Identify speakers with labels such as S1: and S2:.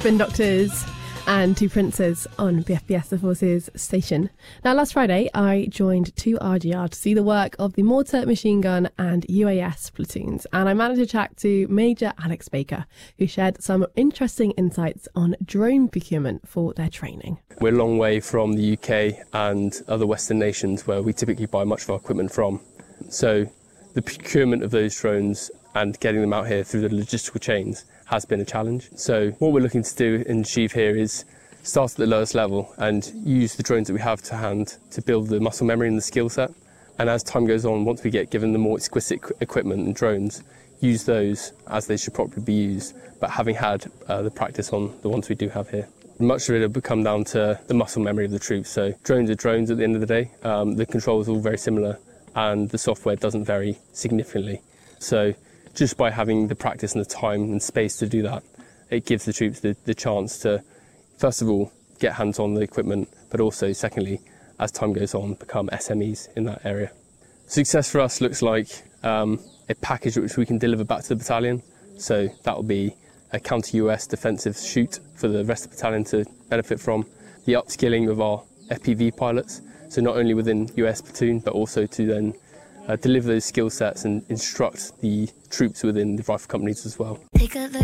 S1: Spin Doctors and Two Princes on BFBS The Forces station. Now, last Friday, I joined 2RGR to see the work of the Mortar Machine Gun and UAS platoons, and I managed to chat to Major Alex Baker, who shared some interesting insights on drone procurement for their training.
S2: We're a long way from the UK and other Western nations where we typically buy much of our equipment from. So the procurement of those drones and getting them out here through the logistical chains has been a challenge. So what we're looking to do and achieve here is start at the lowest level and use the drones that we have to hand to build the muscle memory and the skill set. And as time goes on, once we get given the more exquisite equipment and drones, use those as they should probably be used, but having had the practice on the ones we do have here. Much of it will come down to the muscle memory of the troops. So drones are drones at the end of the day. The controls are all very similar and the software doesn't vary significantly. So just by having the practice and the time and space to do that, it gives the troops the chance to, first of all, get hands on the equipment, but also, secondly, as time goes on, become SMEs in that area. Success for us looks like a package which we can deliver back to the battalion. So that will be a counter-US defensive shoot for the rest of the battalion to benefit from. The upskilling of our FPV pilots, so not only within US platoon, but also to then deliver those skill sets and instruct the troops within the rifle companies as well.
S3: Take a look